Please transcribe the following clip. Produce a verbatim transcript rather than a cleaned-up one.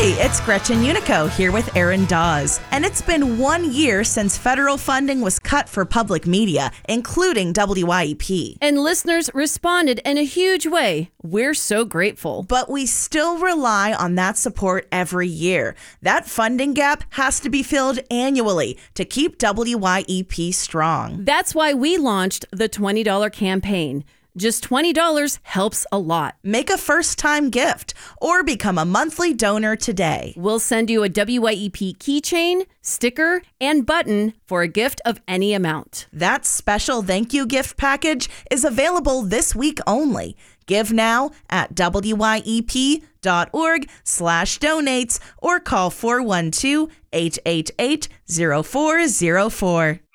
It's Gretchen Unico here with Aaron Dawes. And it's been one year since federal funding was cut for public media, including W I E P. And listeners responded in a huge way. We're so grateful. But we still rely on that support every year. That funding gap has to be filled annually to keep W I E P strong. That's why we launched the twenty dollars campaign. Just twenty dollars helps a lot. Make a first-time gift or become a monthly donor today. We'll send you a W I E P keychain, sticker, and button for a gift of any amount. That special thank you gift package is available this week only. Give now at W I E P dot org slash donates or call four one two, eight eight eight, zero four zero four.